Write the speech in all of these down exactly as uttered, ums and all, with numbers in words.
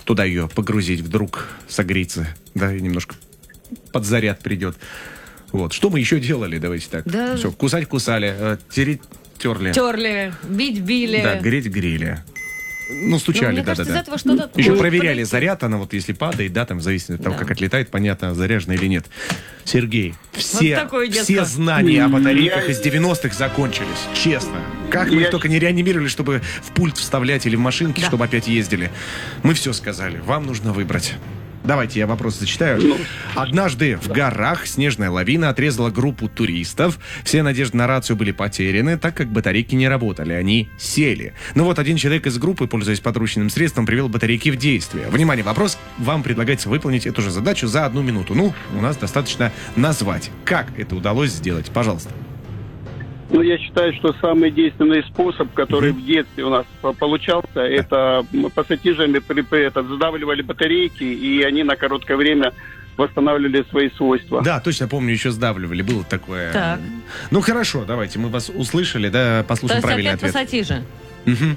туда ее погрузить, вдруг согреется, да, и немножко под заряд придет. Вот. Что мы еще делали? Давайте так. Да. Все, кусать кусали, э, тереть терли. Терли, бить били. Да, греть грили. Ну, стучали, ну, мне да, кажется, да, из этого что-то Еще может проверяли подойти. заряд, она вот если падает, да, там в зависимости от того, Да. как отлетает, понятно, заряжена или нет. Сергей, все, такое детство. все знания о батарейках из девяностых закончились, честно. Как мы их Я- только не реанимировали, чтобы в пульт вставлять или в машинки, Да. чтобы опять ездили. Мы все сказали, вам нужно выбрать. Давайте я вопрос зачитаю. Однажды в горах снежная лавина отрезала группу туристов. Все надежды на рацию были потеряны, так как батарейки не работали, они сели. Но вот один человек из группы, пользуясь подручным средством, привел батарейки в действие. Внимание, вопрос. Вам предлагается выполнить эту же задачу за одну минуту. Ну, у нас достаточно назвать. Как это удалось сделать? Пожалуйста. Ну, я считаю, что самый действенный способ, который в детстве у нас по- получался, это мы пассатижами при, при этом задавливали батарейки, и они на короткое время восстанавливали свои свойства. Да, точно помню, еще сдавливали. Было такое. Так. Ну, хорошо, давайте. Мы вас услышали, да, То послушаем есть правильный опять ответ. пассатижи? Мгм.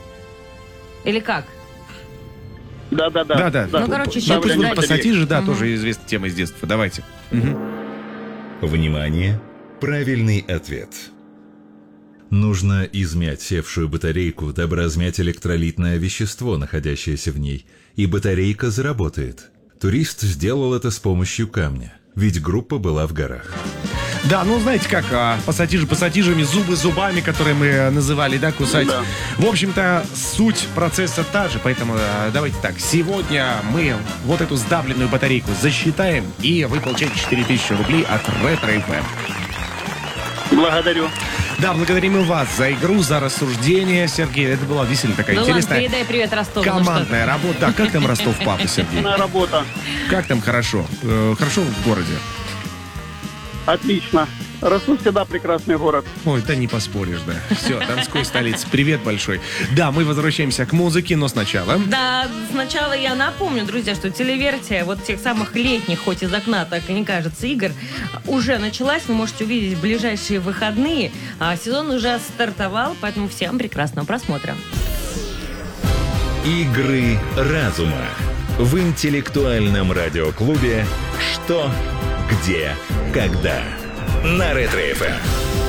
Или как? Да-да-да. Да, да. Ну, короче, Ну, щас пусть дальше. будет пассатижи, да, Мгм. тоже известная тема из детства. Давайте. Мгм. Внимание! Правильный ответ. Нужно измять севшую батарейку, дабы размять электролитное вещество, находящееся в ней, и батарейка заработает. Турист сделал это с помощью камня, ведь группа была в горах. Да, ну знаете как, а, пассатижи пассатижами, зубы зубами, которые мы э, называли, да, кусать. Да. В общем-то, суть процесса та же, поэтому э, давайте так. Сегодня мы вот эту сдавленную батарейку засчитаем, и вы получаете четыре тысячи рублей от Ретро эф эм. Благодарю. Да, благодарим и вас за игру, за рассуждение, Сергей. Это была действительно такая Ну ладно, интересная передай привет Ростову. ну командная работа. Да, как там Ростов, папа, Сергей? На работа. Как там хорошо? Э, хорошо в городе? Отлично. Ростов всегда прекрасный город. Ой, да не поспоришь, да. Все, Донской столица. Привет большой. Да, мы возвращаемся к музыке, но сначала... Да, сначала я напомню, друзья, что телеверсия вот тех самых летних, хоть из окна, так и не кажется, игр, уже началась. Вы можете увидеть в ближайшие выходные. А сезон уже стартовал, поэтому всем прекрасного просмотра. Игры разума. В интеллектуальном радиоклубе «Что? Где? Когда?» на Ретро эф эм.